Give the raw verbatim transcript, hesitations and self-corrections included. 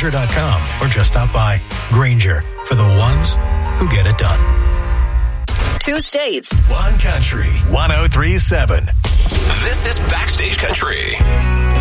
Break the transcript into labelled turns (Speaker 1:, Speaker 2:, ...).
Speaker 1: Grainger dot com or just stop by. Grainger, for the ones who get it done.
Speaker 2: Two states.
Speaker 3: One country. one oh three point seven.
Speaker 4: This is Backstage Country.